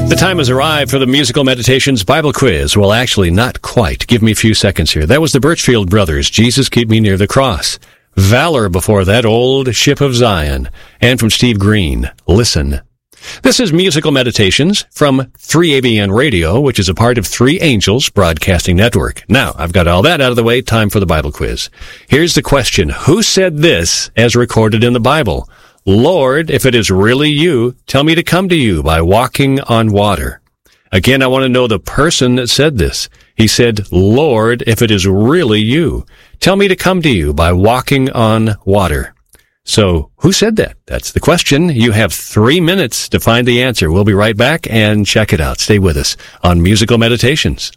The time has arrived for the Musical Meditations Bible Quiz. Well, actually, not quite. Give me a few seconds here. That was the Birchfield Brothers, Jesus Keep Me Near the Cross. Valor before that, Old Ship of Zion. And from Steve Green, Listen. This is Musical Meditations from 3ABN Radio, which is a part of Three Angels Broadcasting Network. Now, I've got all that out of the way. Time for the Bible Quiz. Here's the question. Who said this as recorded in the Bible? Lord, if it is really you, tell me to come to you by walking on water. Again, I want to know the person that said this. He said, Lord, if it is really you, tell me to come to you by walking on water. So, who said that? That's the question. You have 3 minutes to find the answer. We'll be right back and check it out. Stay with us on Musical Meditations.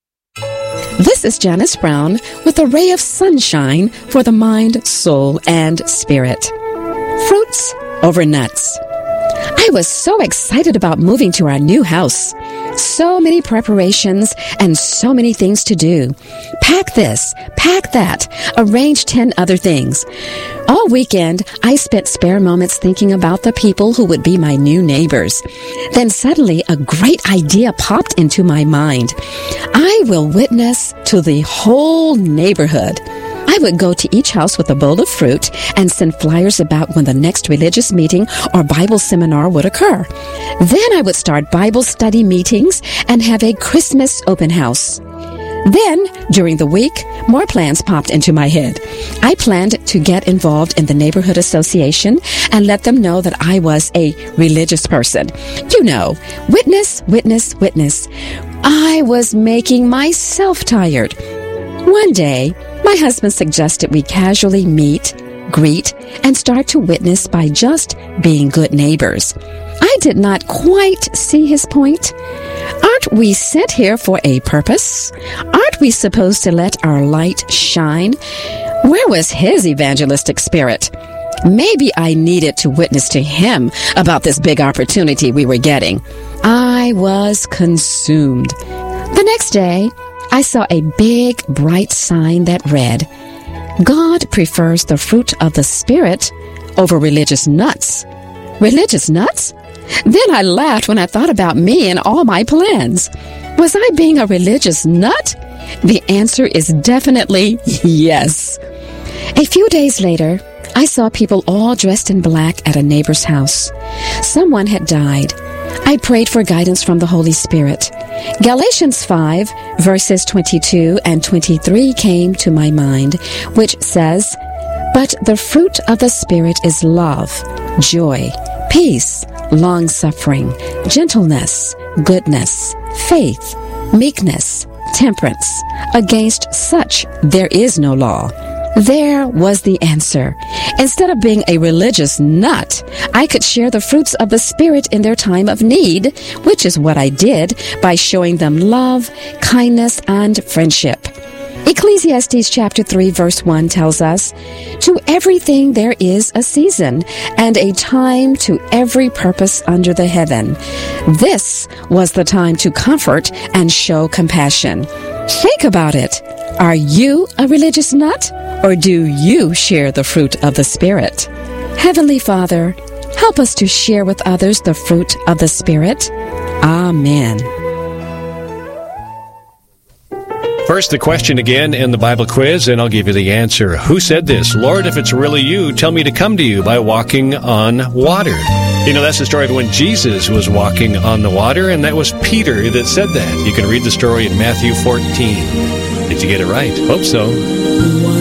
This is Janice Brown with a ray of sunshine for the mind, soul, and spirit. Fruits over nuts. I was so excited about moving to our new house. So many preparations and so many things to do. Pack this, pack that, arrange 10 other things. All weekend, I spent spare moments thinking about the people who would be my new neighbors. Then suddenly, a great idea popped into my mind. I will witness to the whole neighborhood. I would go to each house with a bowl of fruit and send flyers about when the next religious meeting or Bible seminar would occur. Then I would start Bible study meetings and have a Christmas open house. Then, during the week, more plans popped into my head. I planned to get involved in the neighborhood association and let them know that I was a religious person. You know, witness, witness, witness. I was making myself tired. One day, my husband suggested we casually meet, greet, and start to witness by just being good neighbors. I did not quite see his point. Aren't we sent here for a purpose? Aren't we supposed to let our light shine? Where was his evangelistic spirit? Maybe I needed to witness to him about this big opportunity we were getting. I was consumed. The next day, I saw a big, bright sign that read, God prefers the fruit of the Spirit over religious nuts. Religious nuts? Then I laughed when I thought about me and all my plans. Was I being a religious nut? The answer is definitely yes. A few days later, I saw people all dressed in black at a neighbor's house. Someone had died. I prayed for guidance from the Holy Spirit. Galatians 5, verses 22 and 23 came to my mind, which says, But the fruit of the Spirit is love, joy, peace, long-suffering, gentleness, goodness, faith, meekness, temperance. Against such there is no law. There was the answer. Instead of being a religious nut, I could share the fruits of the Spirit in their time of need, which is what I did by showing them love, kindness, and friendship. Ecclesiastes chapter 3 verse 1 tells us, To everything there is a season, and a time to every purpose under the heaven. This was the time to comfort and show compassion. Think about it. Are you a religious nut, or do you share the fruit of the Spirit? Heavenly Father, help us to share with others the fruit of the Spirit. Amen. First, the question again in the Bible quiz, and I'll give you the answer. Who said this? Lord, if it's really you, tell me to come to you by walking on water. You know, that's the story of when Jesus was walking on the water, and that was Peter that said that. You can read the story in Matthew 14. Did you get it right? Hope so.